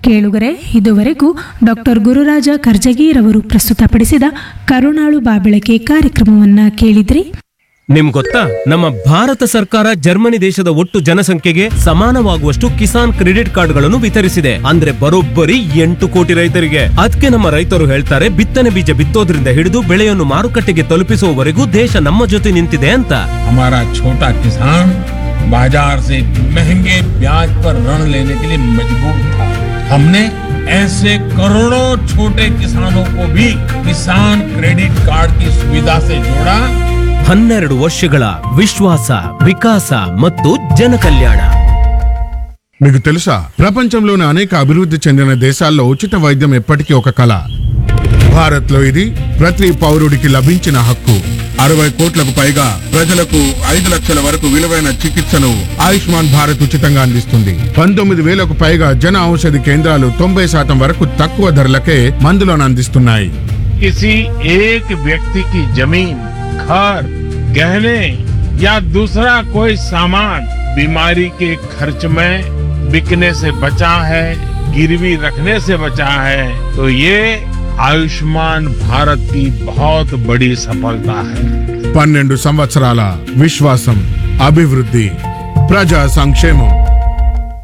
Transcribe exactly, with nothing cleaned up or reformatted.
ಕೇಳುಗರೆ, ಇದುವರೆಗೂ ಡಾಕ್ಟರ್ ಗುರುರಾಜ ಕರ್ಜಗಿರವರು ಪ್ರಸ್ತುತಪಡಿಸಿದ ಕರುಣಾಳು ಬಾಬೆಳಕೆ ಕಾರ್ಯಕ್ರಮವನ್ನ ಕೇಳಿದ್ರಿ. ನಿಮ್ ಗೊತ್ತಾ, ನಮ್ಮ ಭಾರತ ಸರ್ಕಾರ ಜರ್ಮನಿ ದೇಶದ ಒಟ್ಟು ಜನಸಂಖ್ಯೆಗೆ ಸಮಾನವಾಗುವಷ್ಟು ಕಿಸಾನ್ ಕ್ರೆಡಿಟ್ ಕಾರ್ಡ್ಗಳನ್ನು ವಿತರಿಸಿದೆ. ಅಂದ್ರೆ ಬರೋಬ್ಬರಿ ಎಂಟು ಕೋಟಿ ರೈತರಿಗೆ. ಅದಕ್ಕೆ ನಮ್ಮ ರೈತರು ಹೇಳ್ತಾರೆ, ಬಿತ್ತನೆ ಬೀಜ ಬಿತ್ತೋದ್ರಿಂದ ಹಿಡಿದು ಬೆಳೆಯನ್ನು ಮಾರುಕಟ್ಟೆಗೆ ತಲುಪಿಸುವವರೆಗೂ ದೇಶ ನಮ್ಮ ಜೊತೆ ನಿಂತಿದೆ ಅಂತ. हमारा छोटा किसान बाजार से महंगे ब्याज पर ऋण लेने के लिए मजबूर था. हमने ऐसे करोड़ों छोटे किसानों को भी किसान क्रेडिट कार्ड की सुविधा से जोड़ा. ಹನ್ನೆರಡು ವರ್ಷಗಳ విశ్వాస, వికాಸ ಮತ್ತು జనకల్యాణ. మీకు తెలుసా, ప్రపంచంలోని అనేక అభివృద్ధి చెందిన దేశాల్లో ఉచిత వైద్యం ఎప్పటికీ ఒక కళ. భారత్ లో ఇది ప్రతి పౌరుడికి లభించిన హక్కు. అరవై కోట్లకు పైగా ప్రజలకు ఐదు లక్షల వరకు విలువైన చికిత్సను ఆయుష్మాన్ భారత్ ఉచితంగా అందిస్తుంది. పంతొమ్మిది వేలకు పైగా జన ఔషధి కేంద్రాలు తొంభై శాతం వరకు తక్కువ ధరలకే మందులను అందిస్తున్నాయి. किसी एक व्यक्ति की जमीन, घर, गहने या दूसरा कोई सामान बीमारी के खर्च में बिकने से बचा है, गिरवी रखने से बचा है, तो ये आयुष्मान भारत की बहुत बड़ी सफलता है. పన్నెండు సంవత్సరాల విశ్వాసం, అభివృద్ధి, ప్రజా సంక్షేమం.